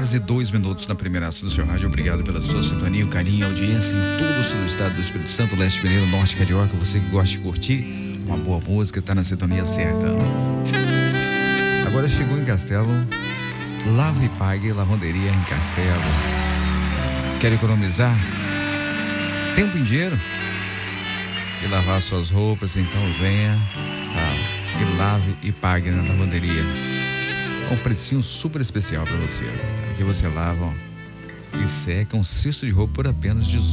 8h02 na primeira ação do seu rádio. Obrigado pela sua sintonia, o carinho, a audiência em todo o sul do estado do Espírito Santo, leste mineiro, norte carioca. Você que gosta de curtir uma boa música, tá na sintonia certa. Agora chegou em Castelo, Lava e Pague, lavanderia em Castelo. Quer economizar tempo e dinheiro? E lavar suas roupas? Então venha e lave e pague na lavanderia. Um precinho super especial para você. Aqui você lava e seca um cesto de roupa por apenas